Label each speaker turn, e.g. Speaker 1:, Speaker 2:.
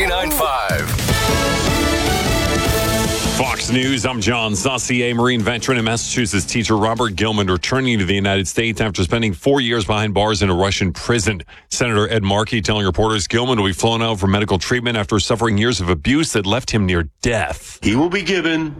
Speaker 1: 99.5.
Speaker 2: Fox News, I'm John Saucier. Marine veteran and Massachusetts teacher Robert Gilman returning to the United States after spending 4 years behind bars in a Russian prison. Senator Ed Markey telling reporters Gilman will be flown out for medical treatment after suffering years of abuse that left him near death.
Speaker 3: He will be given